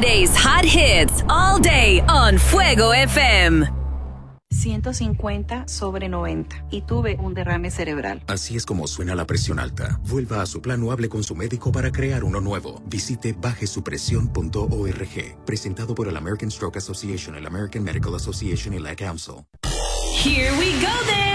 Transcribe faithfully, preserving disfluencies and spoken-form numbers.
Friday's hot hits all day on Fuego F M. ciento cincuenta sobre noventa y tuve un derrame cerebral. Así es como suena la presión alta. Vuelva a su plan o hable con su médico para crear uno nuevo. Visite baje su presión punto org. Presentado por el American Stroke Association, el American Medical Association y la Council. Here we go then.